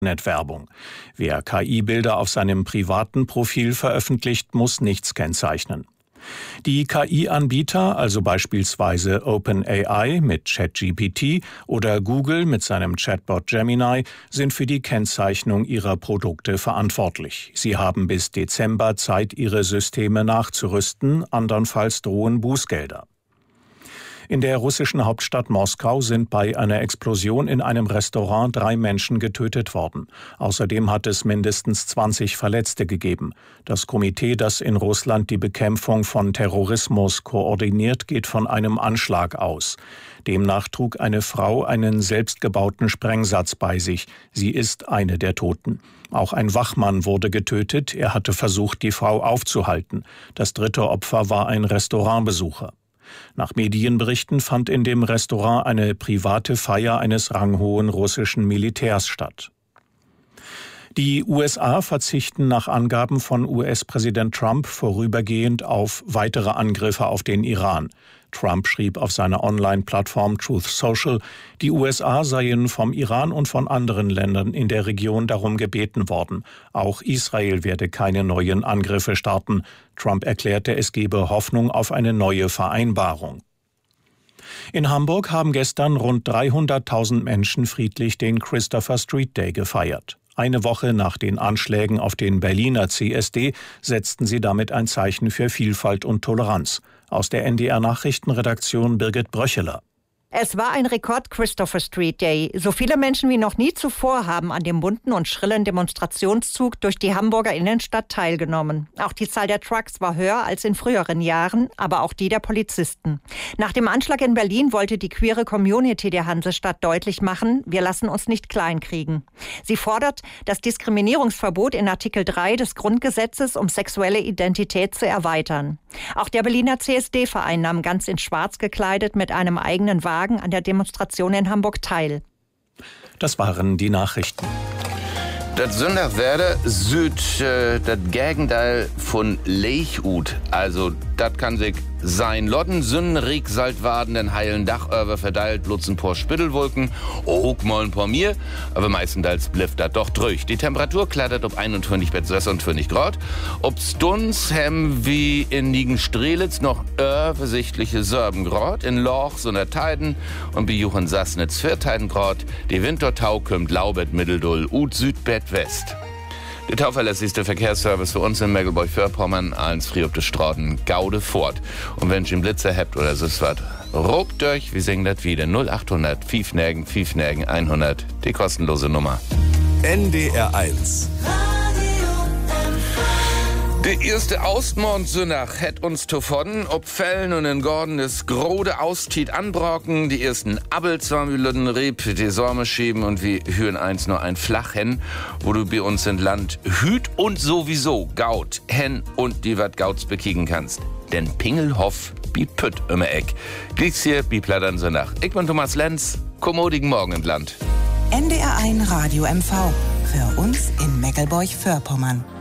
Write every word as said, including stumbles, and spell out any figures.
Internetwerbung. Wer K I-Bilder auf seinem privaten Profil veröffentlicht, muss nichts kennzeichnen. Die K I-Anbieter, also beispielsweise OpenAI mit ChatGPT oder Google mit seinem Chatbot Gemini, sind für die Kennzeichnung ihrer Produkte verantwortlich. Sie haben bis Dezember Zeit, ihre Systeme nachzurüsten, andernfalls drohen Bußgelder. In der russischen Hauptstadt Moskau sind bei einer Explosion in einem Restaurant drei Menschen getötet worden. Außerdem hat es mindestens zwanzig Verletzte gegeben. Das Komitee, das in Russland die Bekämpfung von Terrorismus koordiniert, geht von einem Anschlag aus. Demnach trug eine Frau einen selbstgebauten Sprengsatz bei sich. Sie ist eine der Toten. Auch ein Wachmann wurde getötet. Er hatte versucht, die Frau aufzuhalten. Das dritte Opfer war ein Restaurantbesucher. Nach Medienberichten fand in dem Restaurant eine private Feier eines ranghohen russischen Militärs statt. Die U S A verzichten nach Angaben von U S-Präsident Trump vorübergehend auf weitere Angriffe auf den Iran. Trump schrieb auf seiner Online-Plattform Truth Social, die U S A seien vom Iran und von anderen Ländern in der Region darum gebeten worden. Auch Israel werde keine neuen Angriffe starten. Trump erklärte, es gebe Hoffnung auf eine neue Vereinbarung. In Hamburg haben gestern rund dreihunderttausend Menschen friedlich den Christopher Street Day gefeiert. Eine Woche nach den Anschlägen auf den Berliner C S D setzten sie damit ein Zeichen für Vielfalt und Toleranz. Aus der N D R-Nachrichtenredaktion Birgit Bröcheler. Es war ein Rekord-Christopher Street Day. So viele Menschen wie noch nie zuvor haben an dem bunten und schrillen Demonstrationszug durch die Hamburger Innenstadt teilgenommen. Auch die Zahl der Trucks war höher als in früheren Jahren, aber auch die der Polizisten. Nach dem Anschlag in Berlin wollte die queere Community der Hansestadt deutlich machen, wir lassen uns nicht kleinkriegen. Sie fordert, das Diskriminierungsverbot in Artikel drei des Grundgesetzes um sexuelle Identität zu erweitern. Auch der Berliner C S D-Verein nahm ganz in Schwarz gekleidet mit einem eigenen Wagen an der Demonstration in Hamburg teil. Das waren die Nachrichten. Das Sünderwerde Süd, äh, das Gegenteil von Leichut. Also, das kann sich sein Lodden, Sündenrieg, Saltwaden, den heilen Dachöver verteilt, Lutzen por Spittelwolken, auch mal ein paar mir, aber meistenteils blifft das doch durch. Die Temperatur klettert ob einundzwanzig bis sechsundzwanzig Grad. Ob Stunz hem wie in Nigen-Strelitz noch übersichtliche sieben Grad, in Lochs und der Teiden und bei Juchen Sassnitz vierzehn Grad. Die Wintertau kommt Laubet, Mitteldull, Ut, Südbett, West. Der tauverlässigste Verkehrsservice für uns in Mecklenburg-Vorpommern, eins früh auf der Straßen, Gaude fort. Und wenn ihr einen Blitzer habt oder so was, ruckt euch, wir singen das wieder. null achthundert, fünf Nägen, fünf Nägen, hundert, die kostenlose Nummer. N D R eins. Der erste Ausmondsünnach hätt uns davon, ob Fällen und in Gordon des Grode Austiet anbrocken, die ersten Abels waren wie Lüden Rieb, die Sorme schieben und wie Hühen eins nur ein Flachhen, wo du bei uns in Land Hüt und sowieso Gaut, Hen und die wat Gauts bekiegen kannst. Denn Pingelhoff bi Pütt immer Eck. Glieds hier bi Plattern Sünnach. Ich bin Thomas Lenz, kommodigen Morgen im Land. N D R eins Radio M V. Für uns in Mecklenburg-Vorpommern.